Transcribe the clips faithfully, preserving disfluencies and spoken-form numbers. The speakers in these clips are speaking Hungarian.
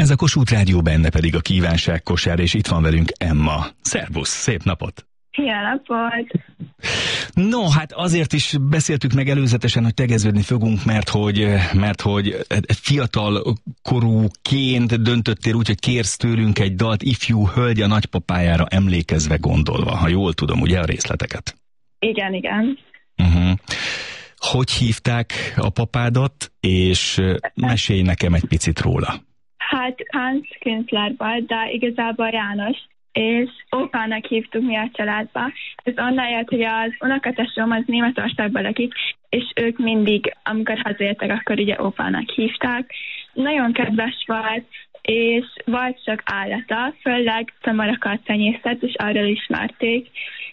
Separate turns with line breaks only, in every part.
Ez a Kossuth Rádió, benne pedig a kívánságkosár, és itt van velünk Emma. Szervusz, szép napot!
Jó napot!
No, hát azért is beszéltük meg előzetesen, hogy tegeződni fogunk, mert hogy, mert hogy fiatal korúként döntöttél úgy, hogy kérsz tőlünk egy dalt ifjú hölgy a nagypapájára emlékezve gondolva, ha jól tudom, ugye a részleteket?
Igen, igen.
Uh-huh. Hogy hívták a papádat, és mesélj nekem egy picit róla.
Hát Hans Künstler volt, de igazából János, és Ópának hívtuk mi a családba. Ez onnan jött, hogy az unokatesóm az Németországban lakik, és ők mindig, amikor hazaértek, akkor ugye Ópának hívták. Nagyon kedves volt, és volt sok állata, főleg szamarakat tenyésztett, és arról ismerték,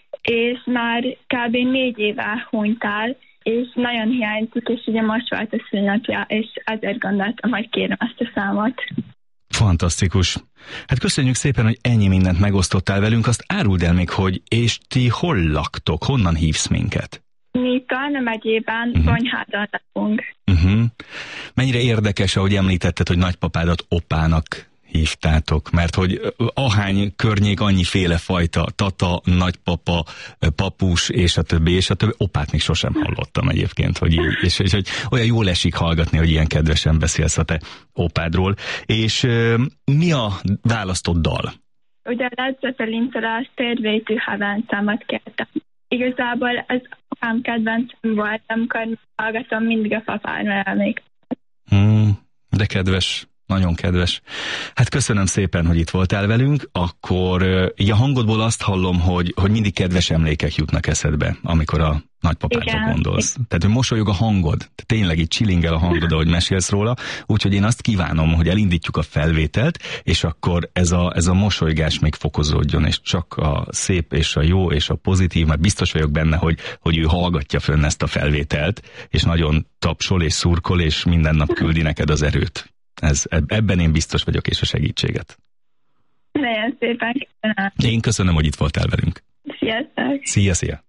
és már kb. négy éve hunyt el, és nagyon hiányzik, és ugye most volt a szülnapja, és azért gondoltam, hogy kérem ezt a számot.
Fantasztikus. Hát köszönjük szépen, hogy ennyi mindent megosztottál velünk. Azt áruld el még, hogy és ti hol laktok? Honnan hívsz minket?
Mi Tarna megyében, uh-huh. Bonyhádon lakunk.
Uh-huh. Mennyire érdekes, ahogy említetted, hogy nagypapádat Opának hívtátok, mert hogy ahány környék, annyiféle fajta, tata, nagypapa, papus, és a többi, és a többi. Opát még sosem hallottam egyébként, hogy így, és, és hogy olyan jól esik hallgatni, hogy ilyen kedvesen beszélsz a te opádról. És uh, mi a választott dal?
Ugye Led Zeppelin-től a Stairway to Heaven számot kértem. Igazából az apám kedvencem volt, amikor hallgatom, mindig a papámra emlékszem.
Hmm, de kedves. Nagyon kedves. Hát köszönöm szépen, hogy itt voltál velünk. Akkor így a hangodból azt hallom, hogy, hogy mindig kedves emlékek jutnak eszedbe, amikor a nagypapádra gondolsz. Tehát, hogy mosolyog a hangod. Tényleg így csilingel a hangod, ahogy mesélsz róla. Úgyhogy én azt kívánom, hogy elindítjuk a felvételt, és akkor ez a, ez a mosolygás még fokozódjon, és csak a szép és a jó és a pozitív, mert biztos vagyok benne, hogy, hogy ő hallgatja fönn ezt a felvételt, és nagyon tapsol és szurkol, és minden nap küldi neked az erőt. Ez, ebben én biztos vagyok, és a segítséget.
Nagyon szépen köszönöm.
Én köszönöm, hogy itt voltál velünk.
Sziasztok!
Szia, szia!